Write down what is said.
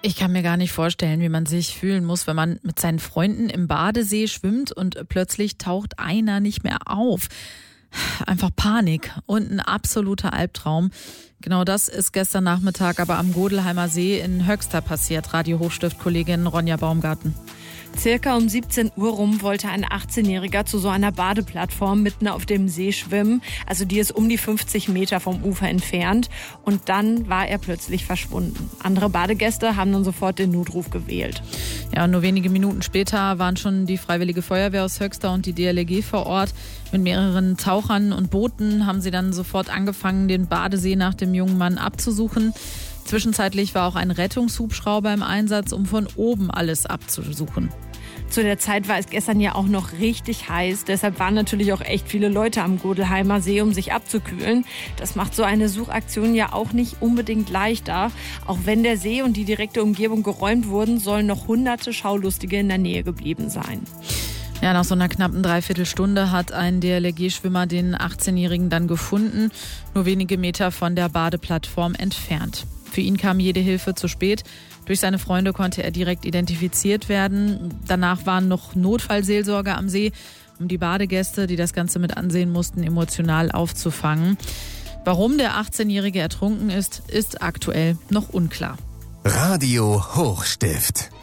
Ich kann mir gar nicht vorstellen, wie man sich fühlen muss, wenn man mit seinen Freunden im Badesee schwimmt und plötzlich taucht einer nicht mehr auf. Einfach Panik und ein absoluter Albtraum. Genau das ist gestern Nachmittag aber am Godelheimer See in Höxter passiert. Radio-Hochstift-Kollegin Ronja Baumgarten. Circa um 17 Uhr rum wollte ein 18-Jähriger zu so einer Badeplattform mitten auf dem See schwimmen. Also die ist um die 50 Meter vom Ufer entfernt. Und dann war er plötzlich verschwunden. Andere Badegäste haben dann sofort den Notruf gewählt. Ja, und nur wenige Minuten später waren schon die Freiwillige Feuerwehr aus Höxter und die DLRG vor Ort. Mit mehreren Tauchern und Booten haben sie dann sofort angefangen, den Badesee nach dem jungen Mann abzusuchen. Zwischenzeitlich war auch ein Rettungshubschrauber im Einsatz, um von oben alles abzusuchen. Zu der Zeit war es gestern ja auch noch richtig heiß. Deshalb waren natürlich auch echt viele Leute am Godelheimer See, um sich abzukühlen. Das macht so eine Suchaktion ja auch nicht unbedingt leichter. Auch wenn der See und die direkte Umgebung geräumt wurden, sollen noch hunderte Schaulustige in der Nähe geblieben sein. Ja, nach so einer knappen Dreiviertelstunde hat ein DLRG-Schwimmer den 18-Jährigen dann gefunden, nur wenige Meter von der Badeplattform entfernt. Für ihn kam jede Hilfe zu spät. Durch seine Freunde konnte er direkt identifiziert werden. Danach waren noch Notfallseelsorger am See, um die Badegäste, die das Ganze mit ansehen mussten, emotional aufzufangen. Warum der 18-Jährige ertrunken ist, ist aktuell noch unklar. Radio Hochstift.